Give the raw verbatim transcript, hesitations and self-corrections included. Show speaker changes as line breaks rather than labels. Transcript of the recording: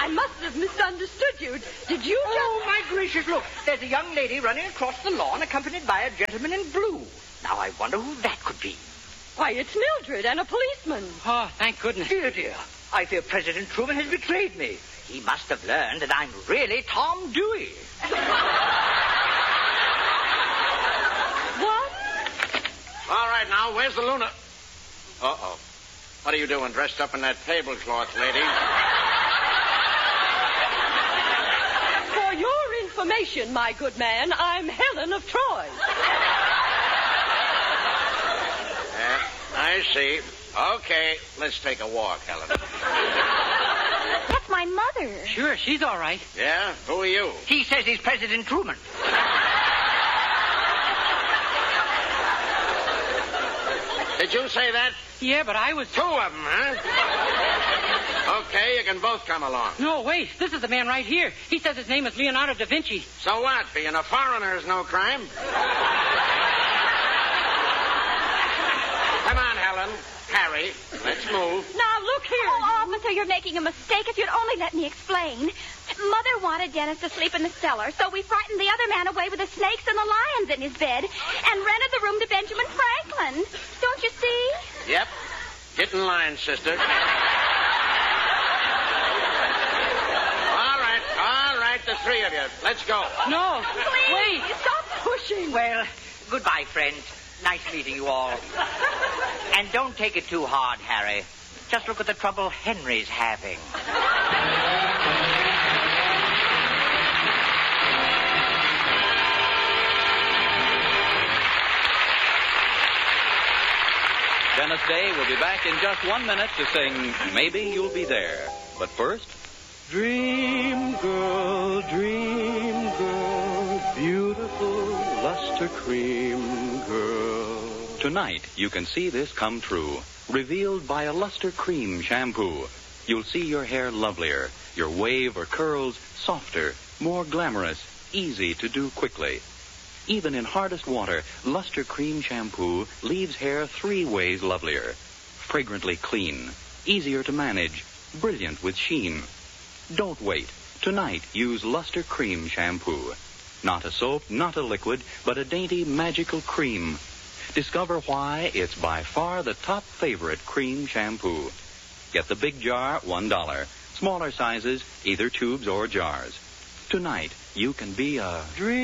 I must have misunderstood you. Did you just...
Oh, my gracious, look. There's a young lady running across the lawn accompanied by a gentleman in blue. Now, I wonder who that could be.
Why, it's Mildred and a policeman.
Oh, thank goodness.
Dear, dear, I fear President Truman has betrayed me. He must have learned that I'm really Tom Dewey.
What?
All right, now, where's the Luna? Uh-oh. What are you doing dressed up in that tablecloth, lady?
For your information, my good man, I'm Helen of Troy.
Yeah, I see. Okay, let's take a walk, Helen.
That's my mother.
Sure, she's all right.
Yeah? Who are you?
He says he's President Truman.
Did you say that?
Yeah, but I was...
Two of them, huh? Okay, you can both come along.
No, wait. This is the man right here. He says his name is Leonardo da Vinci.
So what? Being a foreigner is no crime. Come on, Helen. Harry, let's move.
Now, look here. Oh, officer, you're making a mistake. If you'd only let me explain. Mother wanted Dennis to sleep in the cellar, so we frightened the other man away with the snakes and the lions in his bed and rented the room to Benjamin Franklin. Don't you see?
Yep. Get in line, sister. All right, all right, the three of you. Let's go.
No.
Please,
Wait.
stop pushing.
Well, goodbye, friends. Nice meeting you all. And don't take it too hard, Harry. Just look at the trouble Henry's having.
Dennis Day will be back in just one minute to sing Maybe You'll Be There. But first...
Dream girl, dream girl, beautiful luster cream girl.
Tonight, you can see this come true. Revealed by a Luster Cream shampoo. You'll see your hair lovelier, your wave or curls softer, more glamorous, easy to do quickly. Even in hardest water, Luster Cream shampoo leaves hair three ways lovelier. Fragrantly clean, easier to manage, brilliant with sheen. Don't wait. Tonight, use Luster Cream shampoo. Not a soap, not a liquid, but a dainty, magical cream. Discover why it's by far the top favorite cream shampoo. Get the big jar, one dollar. Smaller sizes, either tubes or jars. Tonight, you can be a...
Dream